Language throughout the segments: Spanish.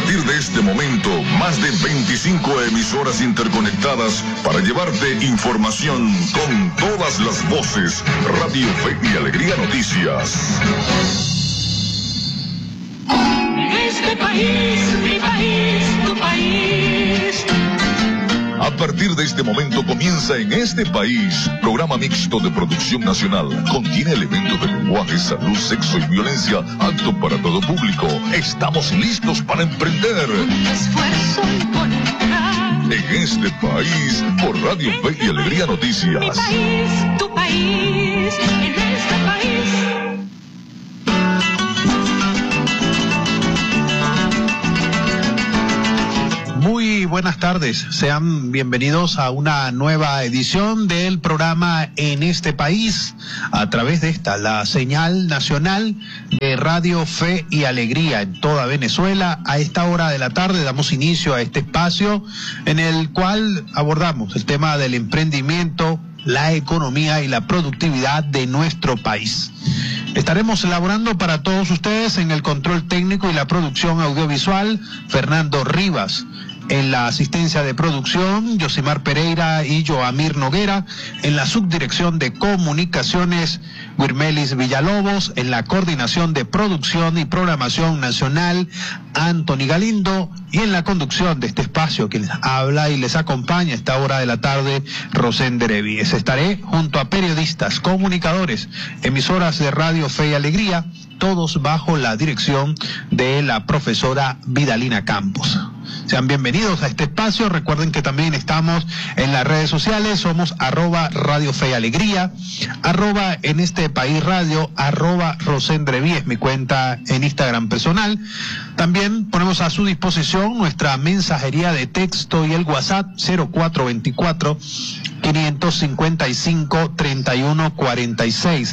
partir de este momento, más de 25 emisoras interconectadas para llevarte información con todas las voces. Radio Fe y Alegría Noticias. Este país, mi país, tu país. A partir de este momento comienza En Este País, programa mixto de producción nacional. Contiene elementos de lenguaje, salud, sexo y violencia, apto para todo público. Estamos listos para emprender. Esfuerzo y voluntad. En Este País, por Radio Fe y Alegría Noticias. Mi país, tu país, en este país. Muy buenas tardes, sean bienvenidos a una nueva edición del programa En Este País, a través de la señal nacional de Radio Fe y Alegría en toda Venezuela. A esta hora de la tarde damos inicio a este espacio en el cual abordamos el tema del emprendimiento, la economía y la productividad de nuestro país. Estaremos elaborando para todos ustedes en el control técnico y la producción audiovisual, Fernando Rivas. En la asistencia de producción, Yosimar Pereira y Joamir Noguera. En la subdirección de comunicaciones, Guirmelis Villalobos. En la coordinación de producción y programación nacional, Anthony Galindo. Y en la conducción de este espacio, quien habla y les acompaña a esta hora de la tarde, Rosén Derevies. Estaré junto a periodistas, comunicadores, emisoras de Radio Fe y Alegría, todos bajo la dirección de la profesora Vidalina Campos. Sean bienvenidos a este espacio. Recuerden que también estamos en las redes sociales. Somos @Radio Fe y Alegría, @En Este País Radio, @Rosendrevies, mi cuenta en Instagram personal. También ponemos a su disposición nuestra mensajería de texto y el WhatsApp 0424-555-3146,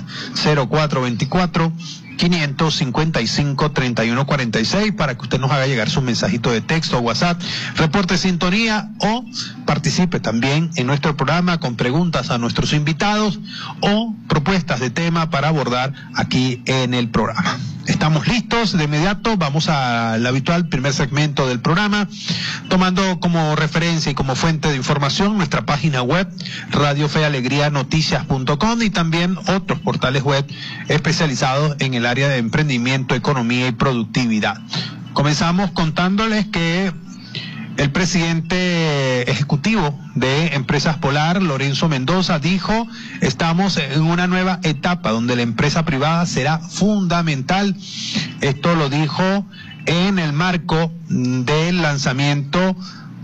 0424-555-3146, para que usted nos haga llegar su mensajito de texto o WhatsApp, reporte sintonía o participe también en nuestro programa con preguntas a nuestros invitados o propuestas de tema para abordar aquí en el programa. Estamos listos de inmediato, vamos al habitual primer segmento del programa, tomando como referencia y como fuente de información nuestra página web, radiofealegrianoticias.com, y también otros portales web especializados en el área de emprendimiento, economía y productividad. Comenzamos contándoles que el presidente ejecutivo de Empresas Polar, Lorenzo Mendoza, dijo: estamos en una nueva etapa donde la empresa privada será fundamental. Esto lo dijo en el marco del lanzamiento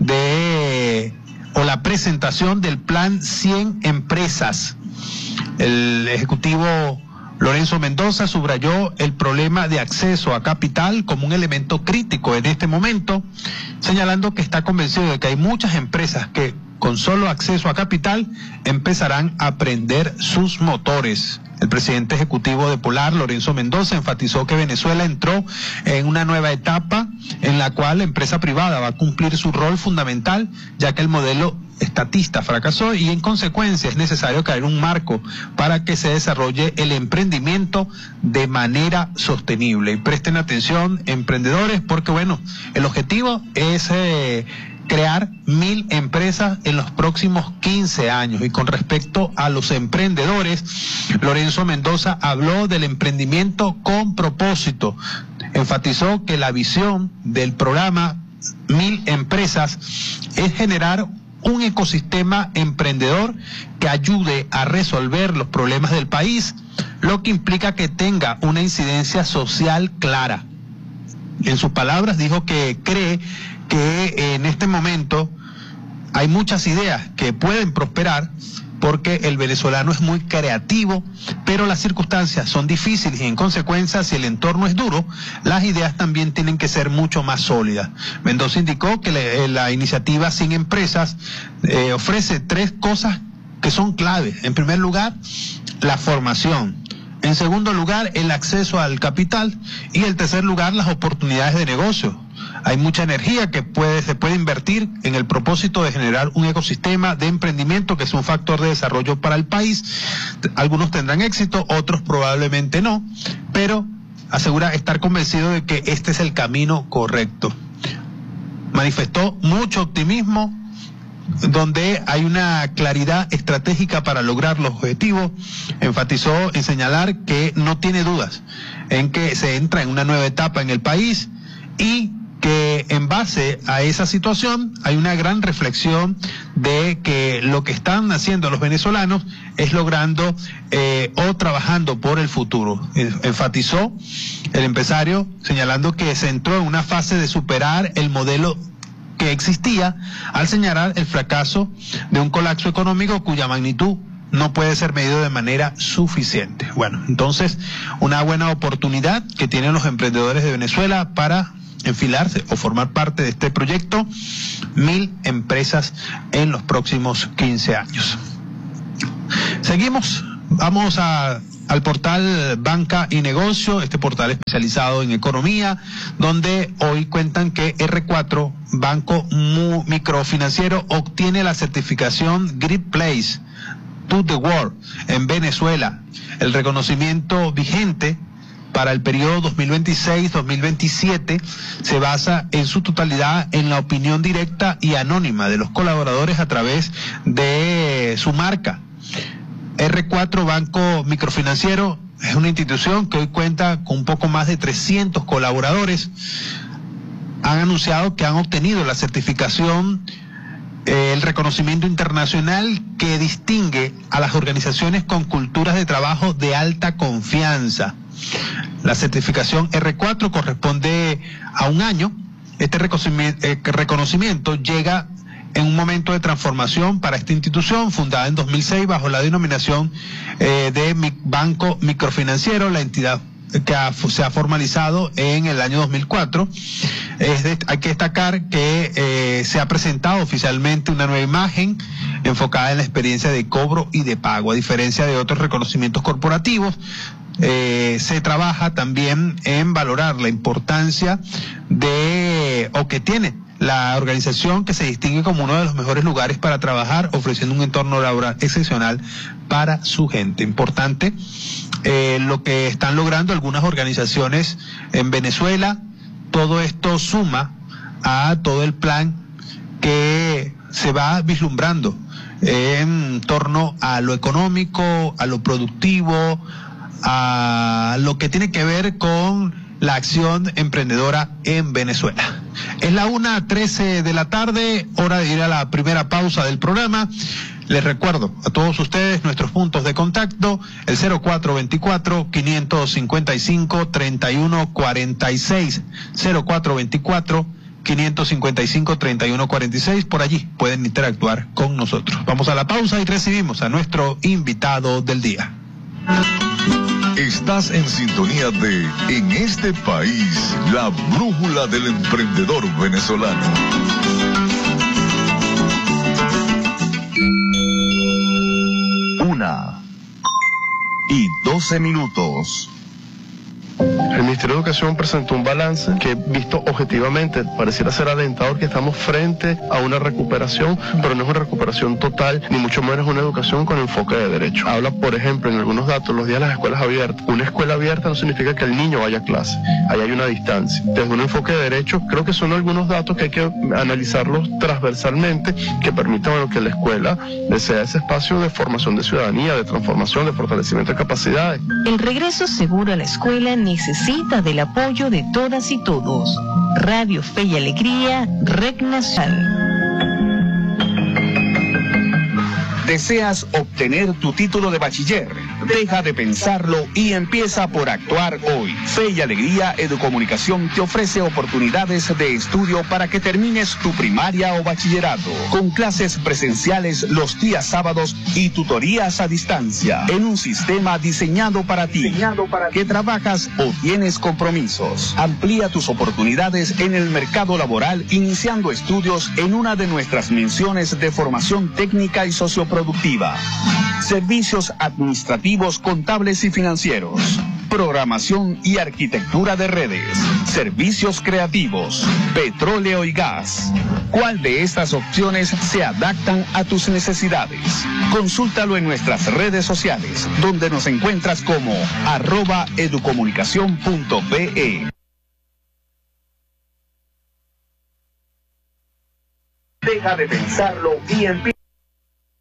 o la presentación del Plan 100 Empresas. El ejecutivo Lorenzo Mendoza subrayó el problema de acceso a capital como un elemento crítico en este momento, señalando que está convencido de que hay muchas empresas que con solo acceso a capital empezarán a prender sus motores. El presidente ejecutivo de Polar, Lorenzo Mendoza, enfatizó que Venezuela entró en una nueva etapa en la cual la empresa privada va a cumplir su rol fundamental, ya que el modelo estatista fracasó y en consecuencia es necesario crear un marco para que se desarrolle el emprendimiento de manera sostenible. Y presten atención, emprendedores, porque bueno, el objetivo es crear 1000 empresas en los próximos 15 años. Y con respecto a los emprendedores, Lorenzo Mendoza habló del emprendimiento con propósito. Enfatizó que la visión del programa 1000 Empresas es generar un ecosistema emprendedor que ayude a resolver los problemas del país, lo que implica que tenga una incidencia social clara. En sus palabras dijo que cree que en este momento hay muchas ideas que pueden prosperar porque el venezolano es muy creativo, pero las circunstancias son difíciles y en consecuencia, si el entorno es duro, las ideas también tienen que ser mucho más sólidas. Mendoza indicó que la iniciativa 100 Empresas ofrece 3 cosas que son claves. En primer lugar, la formación. En segundo lugar, el acceso al capital. Y en tercer lugar, las oportunidades de negocio. Hay mucha energía que se puede invertir en el propósito de generar un ecosistema de emprendimiento que es un factor de desarrollo para el país. Algunos tendrán éxito, otros probablemente no, pero asegura estar convencido de que este es el camino correcto. manifestó mucho optimismo, donde hay una claridad estratégica para lograr los objetivos. Enfatizó en señalar que no tiene dudas en que se entra en una nueva etapa en el país y que en base a esa situación hay una gran reflexión de que lo que están haciendo los venezolanos es logrando o trabajando por el futuro. Enfatizó el empresario señalando que se entró en una fase de superar el modelo que existía, al señalar el fracaso de un colapso económico cuya magnitud no puede ser medido de manera suficiente. Bueno, entonces, una buena oportunidad que tienen los emprendedores de Venezuela para enfilarse o formar parte de este proyecto, 1.000 empresas en los próximos 15 años. Seguimos, vamos al portal Banca y Negocio, este portal especializado en economía, donde hoy cuentan que R4, Banco Microfinanciero, obtiene la certificación Great Place to the World en Venezuela. El reconocimiento vigente para el periodo 2026-2027 se basa en su totalidad en la opinión directa y anónima de los colaboradores a través de su marca. R4 Banco Microfinanciero es una institución que hoy cuenta con un poco más de 300 colaboradores. Han anunciado que han obtenido la certificación, el reconocimiento internacional que distingue a las organizaciones con culturas de trabajo de alta confianza. La certificación R4 corresponde a un año. Este reconocimiento llega en un momento de transformación para esta institución, fundada en 2006 bajo la denominación de Banco Microfinanciero, la entidad que se ha formalizado en el año 2004. Hay que destacar que se ha presentado oficialmente una nueva imagen enfocada en la experiencia de cobro y de pago. A diferencia de otros reconocimientos corporativos, se trabaja también en valorar la importancia que tiene la organización, que se distingue como uno de los mejores lugares para trabajar, ofreciendo un entorno laboral excepcional para su gente. Importante lo que están logrando algunas organizaciones en Venezuela. Todo esto suma a todo el plan que se va vislumbrando en torno a lo económico, a lo productivo, a lo que tiene que ver con la acción emprendedora en Venezuela. Es la 1:13 de la tarde, hora de ir a la primera pausa del programa. Les recuerdo a todos ustedes nuestros puntos de contacto, el 0424-555-3146, 0424-555-3146, por allí pueden interactuar con nosotros. Vamos a la pausa y recibimos a nuestro invitado del día. Estás en sintonía de En este país, la brújula del emprendedor venezolano. 1:12. El Ministerio de Educación presentó un balance que, visto objetivamente, pareciera ser alentador, que estamos frente a una recuperación, pero no es una recuperación total, ni mucho menos una educación con enfoque de derecho. Habla, por ejemplo, en algunos datos, los días de las escuelas abiertas. Una escuela abierta no significa que el niño vaya a clase, ahí hay una distancia. Desde un enfoque de derecho, creo que son algunos datos que hay que analizarlos transversalmente, que permitan que la escuela sea ese espacio de formación de ciudadanía, de transformación, de fortalecimiento de capacidades. El regreso seguro a la escuela necesita del apoyo de todas y todos. Radio Fe y Alegría, Red Nacional. ¿Deseas obtener tu título de bachiller? Deja de pensarlo y empieza por actuar hoy. Fe y Alegría Educomunicación te ofrece oportunidades de estudio para que termines tu primaria o bachillerato, con clases presenciales los días sábados y tutorías a distancia, en un sistema diseñado para ti, que trabajas o tienes compromisos. Amplía tus oportunidades en el mercado laboral iniciando estudios en una de nuestras menciones de formación técnica y socioproductiva. Servicios administrativos, contables y financieros. Programación y arquitectura de redes. Servicios creativos. Petróleo y gas. ¿Cuál de estas opciones se adaptan a tus necesidades? Consúltalo en nuestras redes sociales, donde nos encuentras como @educomunicacion.be. Deja de pensarlo y empieza.